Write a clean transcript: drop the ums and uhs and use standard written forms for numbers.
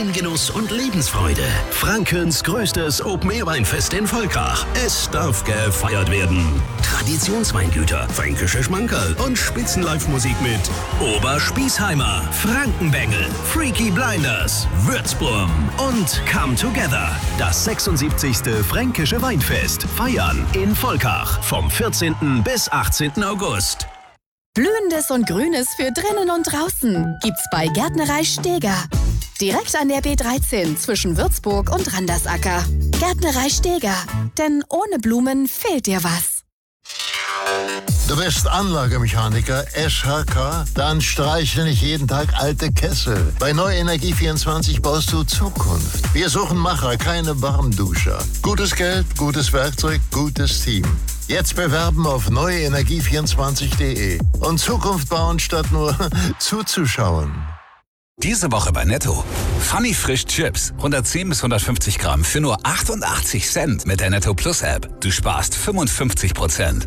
Weingenuss und Lebensfreude. Frankens größtes Open-Air-Weinfest in Volkach. Es darf gefeiert werden. Traditionsweingüter, fränkische Schmankerl und Spitzen-Live-Musik mit Oberspießheimer, Frankenbengel, Freaky Blinders, Würzburm und Come Together. Das 76. Fränkische Weinfest. Feiern in Volkach vom 14. bis 18. August. Blühendes und Grünes für drinnen und draußen gibt's bei Gärtnerei Steger. Direkt an der B13 zwischen Würzburg und Randersacker. Gärtnerei Steger. Denn ohne Blumen fehlt dir was. Du bist Anlagemechaniker, SHK? Dann streiche nicht jeden Tag alte Kessel. Bei Neue Energie 24 baust du Zukunft. Wir suchen Macher, keine Warmduscher. Gutes Geld, gutes Werkzeug, gutes Team. Jetzt bewerben auf neuenergie24.de und Zukunft bauen, statt nur zuzuschauen. Diese Woche bei Netto. Funny Frisch Chips. 110 bis 150 Gramm für nur 88 Cent mit der Netto Plus App. Du sparst 55%.